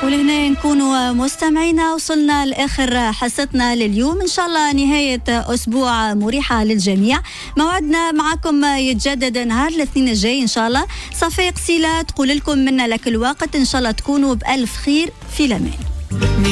ولهنا نكونوا مستمعينا وصلنا لآخر حصتنا لليوم. إن شاء الله نهاية أسبوع مريحة للجميع. موعدنا معكم يتجدد نهار الاثنين الجاي إن شاء الله. صفاء قسيلة تقول لكم منا لك الوقت إن شاء الله تكونوا بألف خير في الأمان.